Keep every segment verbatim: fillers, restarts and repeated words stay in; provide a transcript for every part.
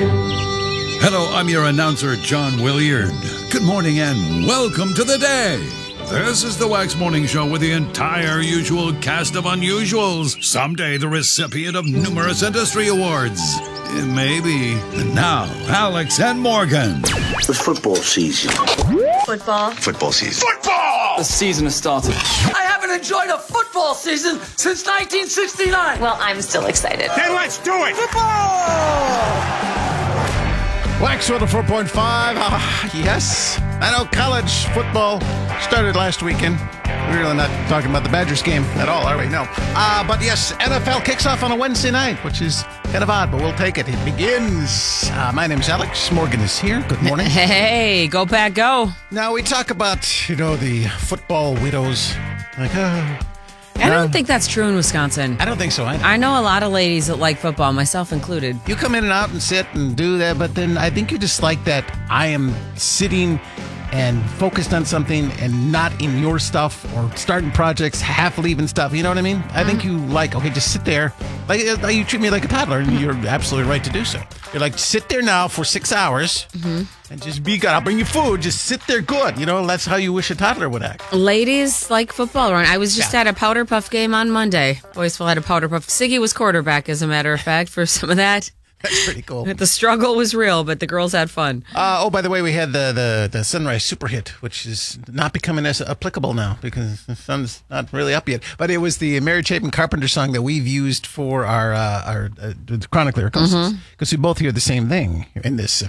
Hello, I'm your announcer, John Williard. Good morning and welcome to the day. This is the Wax Morning Show with the entire usual cast of unusuals. Someday the recipient of numerous industry awards. Maybe. And now, Alex and Morgan. It's football season. Football. Football season. Football! The season has started. I haven't enjoyed a football season since nineteen sixty-nine. Well, I'm still excited. Then let's do it. Football! Wax one oh four point five. Ah, yes. I know college football started last weekend. We're really not talking about the Badgers game at all, are we? No. Uh, but yes, N F L kicks off on a Wednesday night, which is kind of odd, but we'll take it. It begins. Uh, my name is Alex. Morgan is here. Good morning. Hey, go Pack, go. Now, we talk about, you know, the football widows. Like, oh. I don't think that's true in Wisconsin. I don't think so. I, I know a lot of ladies that like football, myself included. You come in and out and sit and do that, but then I think you just like that I am sitting and focused on something and not in your stuff or starting projects, half leaving stuff. You know what I mean? Mm-hmm. I think you like, okay, just sit there. Like, like you treat me like a toddler, and you're absolutely right to do so. You're like, sit there now for six hours mm-hmm. and just be good. I'll bring you food. Just sit there good. You know, that's how you wish a toddler would act. Ladies like football, right? I was just yeah. at a Powder Puff game on Monday. Boysville had a Powder Puff. Siggy was quarterback, as a matter of fact, for some of that. That's pretty cool. The struggle was real, but the girls had fun. Uh, oh, by the way, we had the, the, the Sunrise Super Hit, which is not becoming as applicable now because the sun's not really up yet. But it was the Mary Chapin Carpenter song that we've used for our uh, our uh, Chronic Lyricals because mm-hmm. we both hear the same thing in this.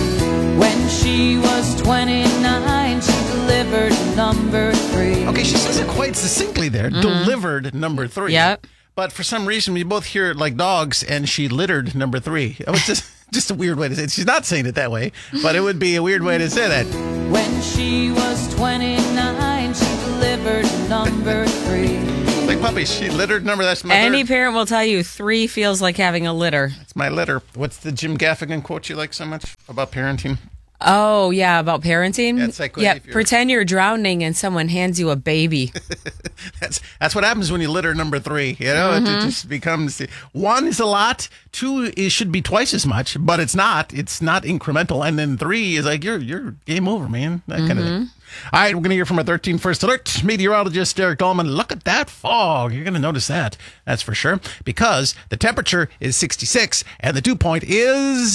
When she was twenty-nine, she delivered number three. Okay, she says it quite succinctly there. Mm-hmm. Delivered number three. Yep. But for some reason, we both hear it like dogs, and she littered number three. It was just, just a weird way to say it. She's not saying it that way, but it would be a weird way to say that. When she was twenty-nine, she delivered number three. Like puppies, she littered number. That's my Any third. parent will tell you three feels like having a litter. That's my litter. What's the Jim Gaffigan quote you like so much about parenting? Oh, yeah, about parenting? That's like yeah, you're... pretend you're drowning and someone hands you a baby. that's that's what happens when you litter number three. You know, mm-hmm. it, it just becomes, one is a lot, two is, should be twice as much, but it's not. It's not incremental. And then three is like, you're, you're game over, man. That mm-hmm. kind of thing. All right, we're going to hear from our thirteen First Alert meteorologist, Derek Dolman. Look at that fog. You're going to notice that. That's for sure. Because the temperature is sixty-six and the dew point is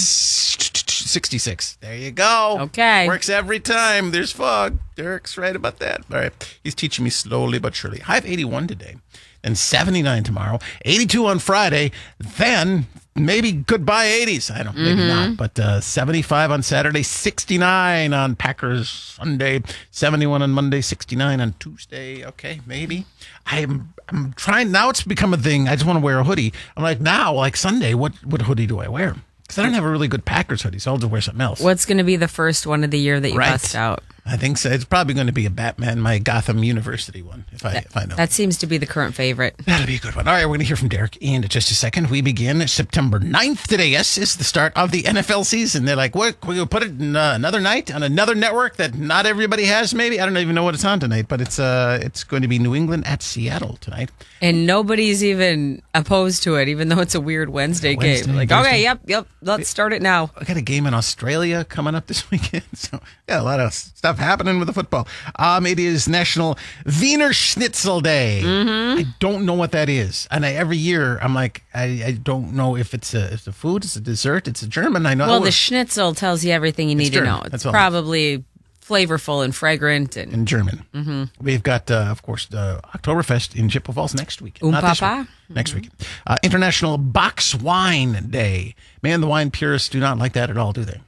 sixty-six. There you go. Okay. Works every time. There's fog. Derek's right about that. All right. He's teaching me slowly but surely. High of eighty-one today. Then seventy-nine tomorrow. eighty-two on Friday. Then maybe goodbye eighties. I don't know. Maybe mm-hmm. not. But uh, seventy-five on Saturday. sixty-nine on Packers Sunday. seventy-one on Monday. sixty-nine on Tuesday. Okay, maybe. I'm I'm trying. Now it's become a thing. I just want to wear a hoodie. I'm like, now, like Sunday, what, what hoodie do I wear? Because I don't have a really good Packers hoodie, so I'll just wear something else. What's going to be the first one of the year that you right. bust out? I think so. It's probably going to be a Batman, my Gotham University one, if I that, if I know. That seems to be the current favorite. That'll be a good one. All right, we're going to hear from Derek in just a second. We begin September ninth today. Yes, is the start of the N F L season. They're like, what? We're going to put it in, uh, another night on another network that not everybody has, maybe? I don't even know what it's on tonight, but it's uh, it's going to be New England at Seattle tonight. And nobody's even opposed to it, even though it's a weird Wednesday, Wednesday game. Like, Thursday. okay, yep, yep, let's start it now. I got a game in Australia coming up this weekend, so yeah, a lot of stuff happening with the football. Um, it is National Wiener Schnitzel Day. Mm-hmm. I don't know what that is, and I, every year I'm like, I, I don't know if it's a, it's a food, it's a dessert, it's a German. I know. Well, oh, the Schnitzel tells you everything you need German. to know. It's That's probably flavorful and fragrant and in German. Mm-hmm. We've got, uh, of course, the Oktoberfest in Chippewa Falls next week. Um Not this papa? week. Next mm-hmm. week. Uh, International Box Wine Day. Man, the wine purists do not like that at all, do they?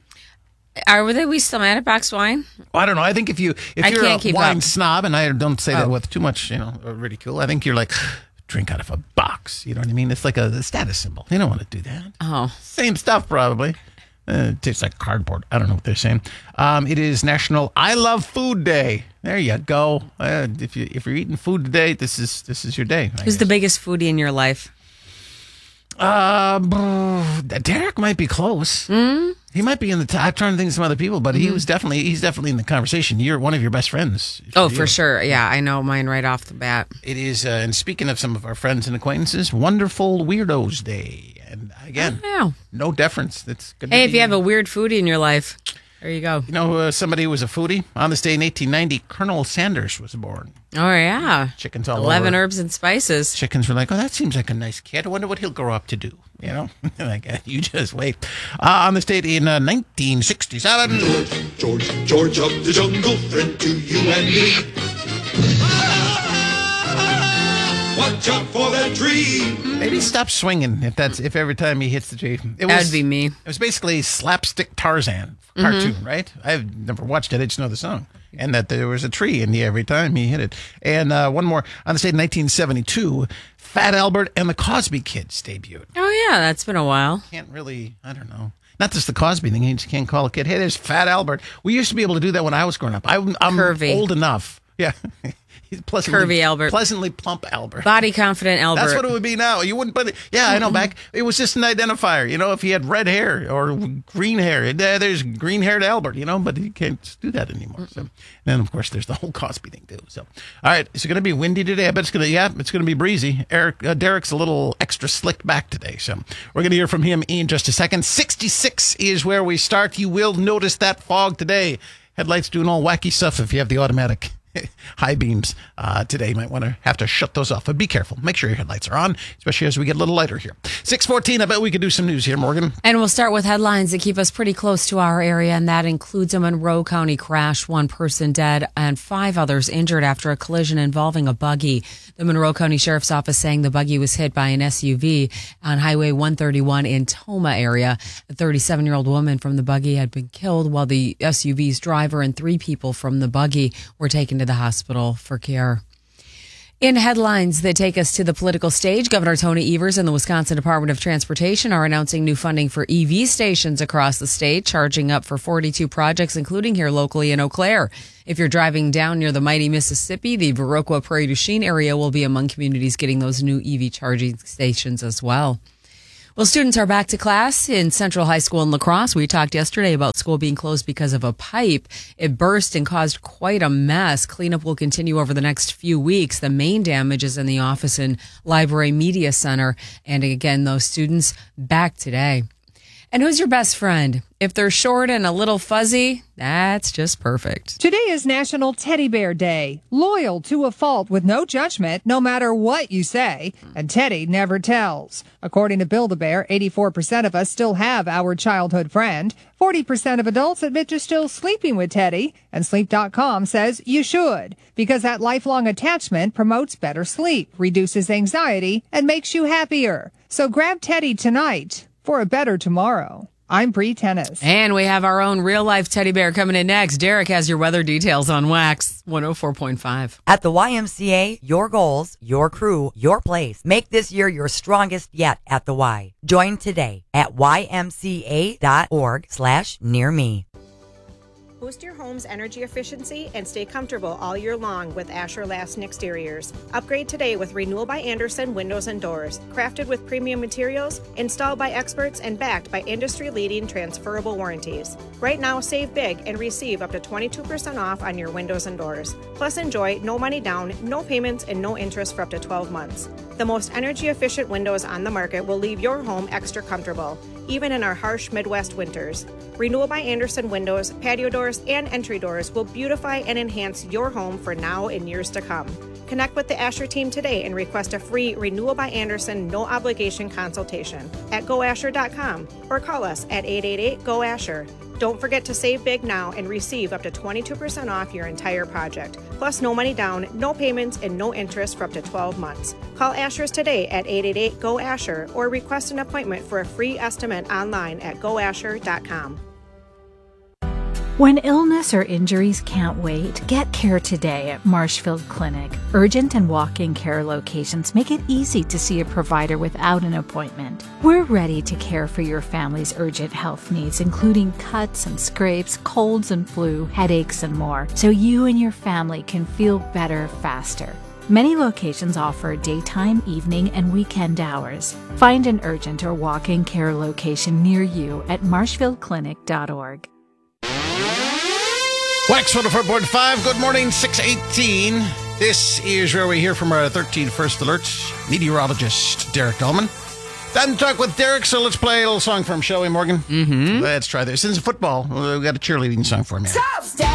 Are they we still mad at box wine? Well, I don't know. I think if you if I you're can't a keep wine up. snob, and I don't say that Oh. with too much, you know, ridicule. I think you're like, drink out of a box. You know what I mean? It's like a, a status symbol. You don't want to do that. Oh, Same stuff, probably. Uh, it tastes like cardboard. I don't know what they're saying. Um, it is National I Love Food Day. There you go. Uh, if you if you're eating food today, this is this is your day. I who's guess. the biggest foodie in your life? Uh, Derek might be close. Mm? He might be in the top. I'm trying to think of some other people, but mm-hmm. he was definitely he's definitely in the conversation. You're one of your best friends. Oh, you. for sure. Yeah, I know mine right off the bat. It is, uh, and speaking of some of our friends and acquaintances, Wonderful Weirdos Day. And again, Yeah. no deference. It's good. Hey, to if be- you have a weird foodie in your life, there you go. You know, uh, somebody who was a foodie on this day in eighteen ninety, Colonel Sanders was born. Oh, yeah. Chickens all eleven over. herbs and spices. Chickens were like, oh, that seems like a nice kid. I wonder what he'll grow up to do. You know, like uh, you just wait. Uh, on this date in uh, nineteen sixty-seven. George, George, George of the jungle, friend to you and me. Watch out for that tree. Maybe stop swinging if that's if every time he hits the tree. It was, That'd be me. It was basically slapstick Tarzan cartoon, mm-hmm. right? I've never watched it. I just know the song. And that there was a tree in here every time he hit it. And uh, one more. On this date in nineteen seventy-two, Fat Albert and the Cosby Kids debuted. Oh, yeah. That's been a while. Can't really, I don't know. Not just the Cosby thing. You just can't call a kid, hey, there's Fat Albert. We used to be able to do that when I was growing up. I, I'm Curvy. old enough. Yeah. He's pleasantly, Curvy Albert. Pleasantly plump Albert. Body confident Albert. That's what it would be now. You wouldn't put it. Yeah, I know. Back, it was just an identifier. You know, if he had red hair or green hair, there's green haired Albert, you know, but he can't do that anymore. So, and then, of course, there's the whole Cosby thing, too. So, all right. Is it going to be windy today? I bet it's going to, yeah, it's going to be breezy. Eric, uh, Derek's a little extra slicked back today. So, we're going to hear from him in just a second. sixty-six is where we start. You will notice that fog today. Headlights doing all wacky stuff if you have the automatic high beams uh, today. You might want to have to shut those off, but be careful. Make sure your headlights are on, especially as we get a little lighter here. six fourteen, I bet we could do some news here, Morgan. And we'll start with headlines that keep us pretty close to our area, and that includes a Monroe County crash, one person dead and five others injured after a collision involving a buggy. The Monroe County Sheriff's Office saying the buggy was hit by an S U V on Highway one thirty-one in Toma area. A thirty-seven-year-old woman from the buggy had been killed, while the S U V's driver and three people from the buggy were taken to the hospital for care. In headlines that take us to the political stage, Governor Tony Evers and the Wisconsin Department of Transportation are announcing new funding for E V stations across the state, charging up for forty-two projects, including here locally in Eau Claire. If you're driving down near the mighty Mississippi, the Viroqua Prairie du Chien area will be among communities getting those new E V charging stations as well. Well, students are back to class in Central High School in La Crosse. We talked yesterday about school being closed because of a pipe. It burst and caused quite a mess. Cleanup will continue over the next few weeks. The main damage is in the office and library media center. And again, those students back today. And who's your best friend? If they're short and a little fuzzy, that's just perfect. Today is National Teddy Bear Day. Loyal to a fault with no judgment, no matter what you say. And Teddy never tells. According to Build-A-Bear, eighty-four percent of us still have our childhood friend. forty percent of adults admit to still sleeping with Teddy. And Sleep dot com says you should, because that lifelong attachment promotes better sleep, reduces anxiety, and makes you happier. So grab Teddy tonight for a better tomorrow. I'm Bree Tennis. And we have our own real-life teddy bear coming in next. Derek has your weather details on Wax one oh four point five. At the Y M C A, your goals, your crew, your place. Make this year your strongest yet at the Y. Join today at ymca.org slash near me. Boost your home's energy efficiency and stay comfortable all year long with Asher Lasting Exteriors. Upgrade today with Renewal by Andersen Windows and Doors. Crafted with premium materials, installed by experts, and backed by industry-leading transferable warranties. Right now, save big and receive up to twenty-two percent off on your windows and doors. Plus, enjoy no money down, no payments, and no interest for up to twelve months. The most energy-efficient windows on the market will leave your home extra comfortable, even in our harsh Midwest winters. Renewal by Andersen windows, patio doors, and entry doors will beautify and enhance your home for now and years to come. Connect with the Asher team today and request a free Renewal by Andersen no-obligation consultation at go asher dot com or call us at eight eight eight, G O, ASHER. Don't forget to save big now and receive up to twenty-two percent off your entire project. Plus, no money down, no payments, and no interest for up to twelve months. Call Asher's today at eight eight eight, G O, ASHER or request an appointment for a free estimate online at go asher dot com. When illness or injuries can't wait, get care today at Marshfield Clinic. Urgent and walk-in care locations make it easy to see a provider without an appointment. We're ready to care for your family's urgent health needs, including cuts and scrapes, colds and flu, headaches, and more, so you and your family can feel better faster. Many locations offer daytime, evening, and weekend hours. Find an urgent or walk-in care location near you at marshfield clinic dot org. Wax one oh four point five, good morning, six eighteen. This is where we hear from our thirteen First Alerts meteorologist, Derek Dahlman. Time to talk with Derek, so let's play a little song for him, shall we, Morgan? Mm-hmm. Let's try this. Since it's football, we've got a cheerleading song for him. Tops,